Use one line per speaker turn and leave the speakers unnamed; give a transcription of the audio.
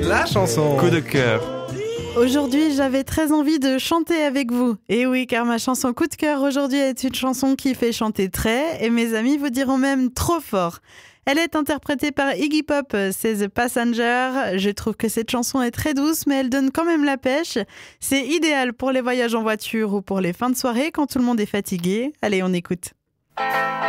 la chanson
coup de cœur.
Aujourd'hui, j'avais très envie de chanter avec vous. Et oui, car ma chanson coup de cœur aujourd'hui est une chanson qui fait chanter très, et mes amis vous diront même trop fort. Elle est interprétée par Iggy Pop, c'est The Passenger. Je trouve que cette chanson est très douce, mais elle donne quand même la pêche. C'est idéal pour les voyages en voiture ou pour les fins de soirée quand tout le monde est fatigué. Allez, on écoute.